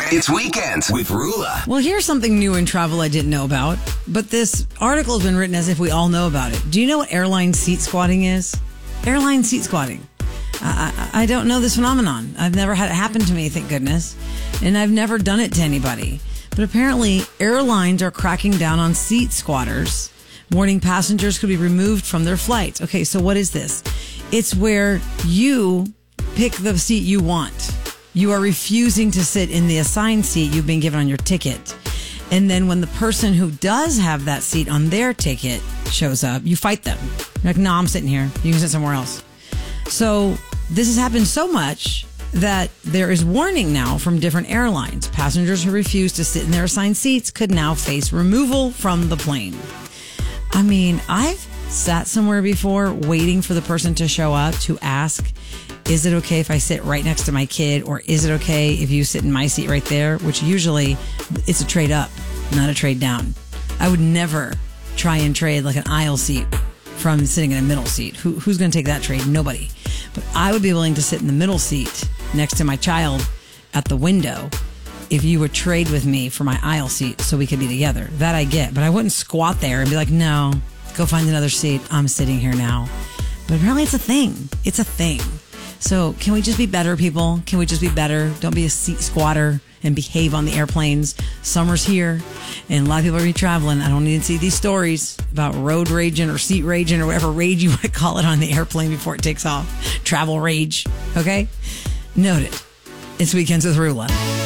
It's Weekends with Rula. Well, here's something new in travel I didn't know about, but this article has been written as if we all know about it. Do you know what airline seat squatting is? Airline seat squatting. I don't know this phenomenon. I've never had it happen to me, thank goodness. And I've never done it to anybody. But apparently, airlines are cracking down on seat squatters, warning passengers could be removed from their flights. Okay, so what is this? It's where you pick the seat you want. You are refusing to sit in the assigned seat you've been given on your ticket. And then when the person who does have that seat on their ticket shows up, you fight them. You're like, no, I'm sitting here. You can sit somewhere else. So this has happened so much that there is warning now from different airlines. Passengers who refuse to sit in their assigned seats could now face removal from the plane. I mean, I've sat somewhere before waiting for the person to show up to ask, is it okay if I sit right next to my kid? Or is it okay if you sit in my seat right there? Which usually it's a trade up, not a trade down. I would never try and trade like an aisle seat from sitting in a middle seat. Who's going to take that trade? Nobody. But I would be willing to sit in the middle seat next to my child at the window if you would trade with me for my aisle seat so we could be together. That I get. But I wouldn't squat there and be like, no, go find another seat. I'm sitting here now. But apparently it's a thing. It's a thing. So can we just be better, people? Can we just be better? Don't be a seat squatter and behave on the airplanes. Summer's here and a lot of people are be traveling. I don't need to see these stories about road raging or seat raging or whatever rage you want to call it on the airplane before it takes off. Travel rage. Okay? Noted. It's Weekends with Rula.